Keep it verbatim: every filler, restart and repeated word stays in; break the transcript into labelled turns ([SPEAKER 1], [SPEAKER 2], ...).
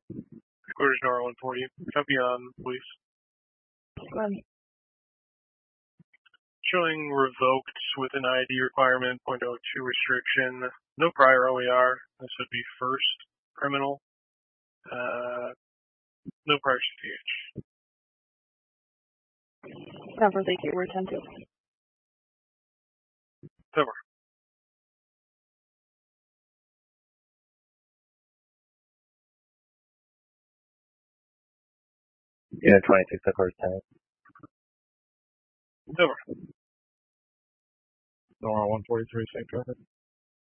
[SPEAKER 1] Quarters Nora one forty. Copy on, please.
[SPEAKER 2] Um,
[SPEAKER 1] Showing revoked with an I D requirement, point oh two restriction. No prior O E R. This would be first criminal. Uh, no prior C T H.
[SPEAKER 2] Never thank you. We're attentive.
[SPEAKER 1] Over.
[SPEAKER 3] Unit twenty-six, of course, ten.
[SPEAKER 1] Over.
[SPEAKER 4] Nora one forty-three, same traffic.